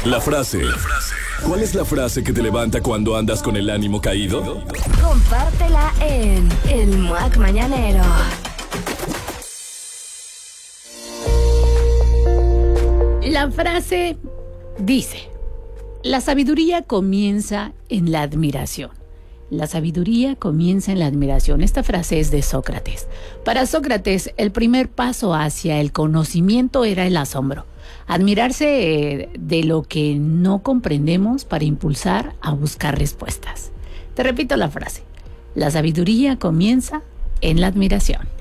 La frase. ¿Cuál es la frase que te levanta cuando andas con el ánimo caído? Compártela en El Muac Mañanero. La frase dice: la sabiduría comienza en la admiración. La sabiduría comienza en la admiración. Esta frase es de Sócrates. Para Sócrates, el primer paso hacia el conocimiento era el asombro. Admirarse de lo que no comprendemos para impulsar a buscar respuestas. Te repito la frase: la sabiduría comienza en la admiración.